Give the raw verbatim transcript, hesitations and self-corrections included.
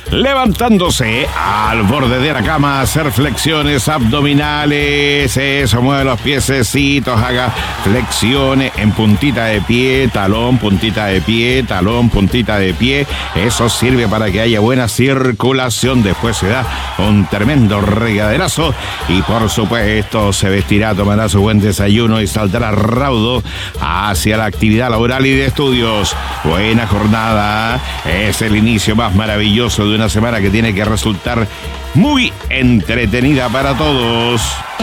Levantándose al borde de la cama, hacer flexiones abdominales. Eso, mueve los piececitos, haga flexiones en puntita de pie, talón, puntita de pie, talón, puntita de pie. Eso sirve para que haya buena circulación. Después se da un tremendo regaderazo y por supuesto se vestirá, tomará su buen desayuno y saldrá raudo hacia la actividad laboral y de estudios. Buena jornada. Es el inicio más maravilloso de una semana que tiene que resultar muy entretenida para todos.